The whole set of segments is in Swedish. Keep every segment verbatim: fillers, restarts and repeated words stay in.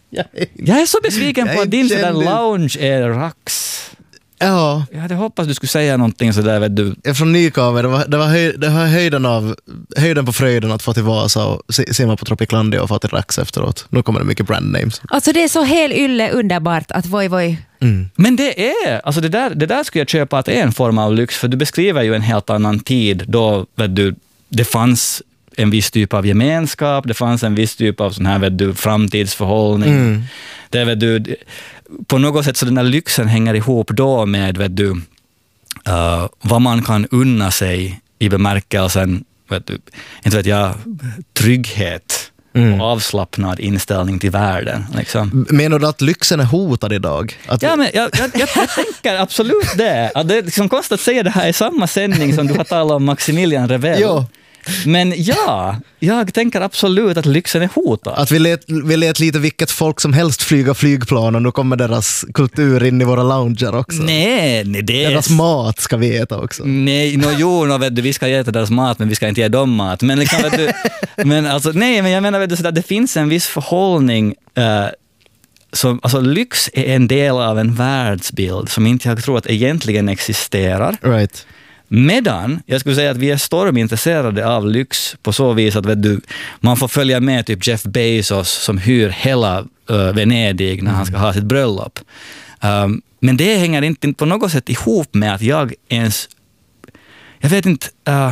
jag, jag är så besviken jag på att din sådär kändis. lounge är rax. Ja. Jag hade hoppats du skulle säga någonting sådär, vet du. Jag är från Nykaver, det var, det var, höj, det var höjden, av, höjden på fröjden att få till Vasa och se, simma på Tropiclandia och få till Rax efteråt. Nu kommer det mycket brand names. Alltså det är så helt ylle underbart att voi voi. Mm. Men det är, alltså det där, det där skulle jag köpa att det är en form av lyx, för du beskriver ju en helt annan tid då, vet du, det fanns en viss typ av gemenskap, det fanns en viss typ av sån här, vet du, framtidsförhållning. Mm. Det, vet du, på något sätt så den här lyxen hänger ihop då med, vet du, uh, vad man kan unna sig i bemärkelsen, vet du, inte vet jag, trygghet mm. och avslappnad inställning till världen. Liksom. Menar du att lyxen är hotad idag? Att ja, men jag, jag, jag, jag tänker absolut det. Att det är liksom konstigt att säga det här i samma sändning som du har talat om Maximilian Revell. Ja. Men ja, jag tänker absolut att lyxen är hotad. Att vi lät, vi lät lite vilket folk som helst flyga flygplan och nu kommer deras kultur in i våra lounger också. Nej, nej det är... Deras mat ska vi äta också. Nej, no, jo, no, vet du, vi ska äta deras mat men vi ska inte ge dem mat. Men, liksom, vet du, men alltså, nej, men jag menar vet du, så att det finns en viss förhållning. Uh, som, alltså, lyx är en del av en världsbild som inte jag tror att egentligen existerar. Right. Medan, jag skulle säga att vi är stormintresserade av lyx på så vis att vet du, man får följa med typ Jeff Bezos som hyr hela uh, Venedig när han ska ha sitt bröllop. Um, men det hänger inte på något sätt ihop med att jag ens, jag vet inte, uh,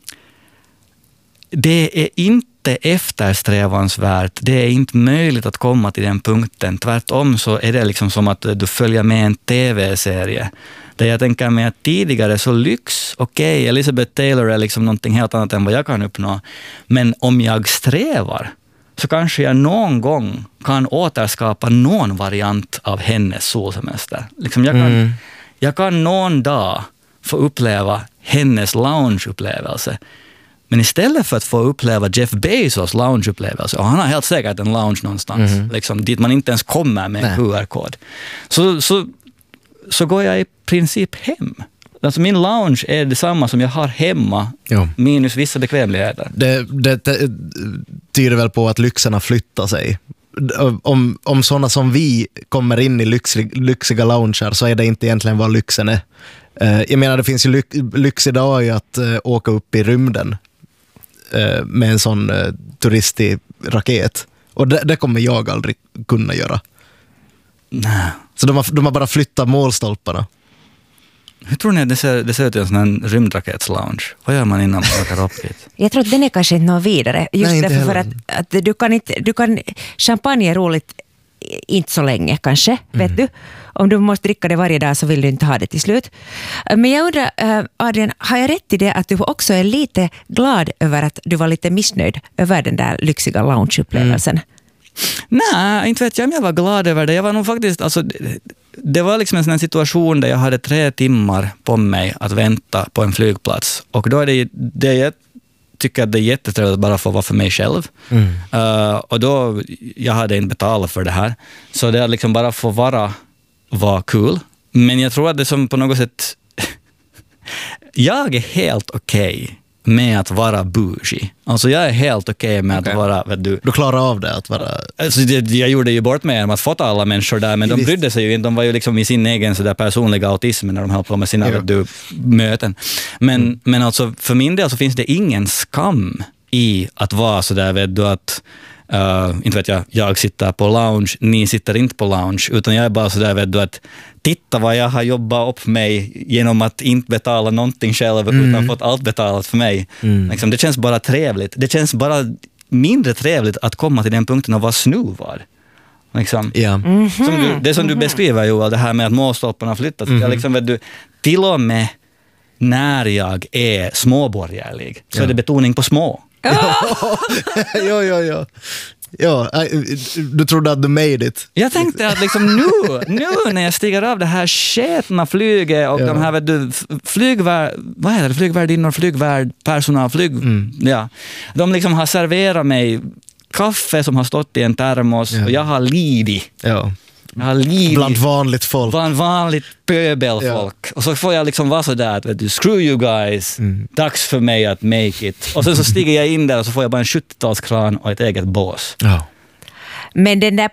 det är inte eftersträvansvärt, det är inte möjligt att komma till den punkten. Tvärtom så är det liksom som att du följer med en tv-serie. Där jag tänker mig att tidigare så lyx, okej, okay, Elizabeth Taylor är liksom någonting helt annat än vad jag kan uppnå. Men om jag strävar så kanske jag någon gång kan återskapa någon variant av hennes solsemester. Liksom jag, kan, mm. jag kan någon dag få uppleva hennes loungeupplevelse. Men istället för att få uppleva Jeff Bezos loungeupplevelse, och han har helt säkert en lounge någonstans, mm. liksom, dit man inte ens kommer med en Q R-kod. Så, så, så går jag i princip hem. Alltså min lounge är detsamma som jag har hemma, ja. Minus vissa bekvämligheter. Det, det, det tyder väl på att lyxerna flyttar sig. Om, om sådana som vi kommer in i lyx, lyxiga lounger så är det inte egentligen vad lyxen är. Jag menar, det finns ju lyx, lyx idag i att uh, åka upp i rymden uh, med en sån uh, turistig raket. Och det, det kommer jag aldrig kunna göra. Nej. Så de har, de har bara flyttat målstolparna. Hur tror ni att det ser, det ser ut i en sån här rymdraketslounge? Vad gör man innan man åker upp dit? Jag tror att den är kanske inte någon vidare. Just Nej, därför för att, att du kan inte, du kan, champagne är roligt inte så länge kanske, mm. vet du. Om du måste dricka det varje dag så vill du inte ha det till slut. Men jag undrar, Adrian, har jag rätt i det att du också är lite glad över att du var lite missnöjd över den där lyxiga loungeupplevelsen? Mm. Nej, inte vet jag om jag var glad över det. Jag var nog faktiskt, alltså, det, det var liksom en sån här situation där jag hade tre timmar på mig att vänta på en flygplats. Och då är det, det jag tycker att det är jättetrevligt att bara få vara för mig själv. Mm. Uh, och då, jag hade inte betalat för det här. Så det är liksom bara få vara var kul. Men jag tror att det som på något sätt jag är helt okej okay med att vara bougie. Alltså jag är helt okej okay med okay. att vara, vet du... Du klarar av det att vara... Alltså det, jag gjorde ju bort med att fota alla människor där, men de Visst. brydde sig ju inte. De var ju liksom i sin egen så där personliga autism när de höll på med sina vet du, möten. Men, mm. men alltså för min del så finns det ingen skam i att vara så där, vet du, att Uh, inte vet jag, jag sitter på lounge, ni sitter inte på lounge, utan jag är bara så där, vet du, att titta vad jag har jobbat upp mig genom att inte betala någonting själv mm. utan fått allt betalat för mig. Mm. Liksom, det känns bara trevligt. Det känns bara mindre trevligt att komma till den punkten och vara snuvad. Liksom. Yeah. Mm-hmm. Som du, det som du beskriver, Joel, det här med att målstolparna har flyttat. Mm-hmm. Jag liksom, vet du, till och med när jag är småborgerlig så ja. är det betoning på små. ja, ja, ja. Ja, du trodde att du made it. Jag tänkte att liksom nu, nu när jag stiger av det här sketna flyget och ja. de här vet du, flygvärd, vad heter det, flygvärdinnor, flygvärdpersonal, flyg, mm. ja. De liksom har serverat mig kaffe som har stått i en termos ja. och jag har lidit. Ja. Jag har lidit. Bland vanligt folk. Bland vanligt pöbelfolk. Ja. Och så får jag liksom vara så där att vet du, screw you guys. Mm. Dags för mig att make it. Och sen så stiger jag in där och så får jag bara en sjuttiotalskran och ett eget bås. Ja. Men den där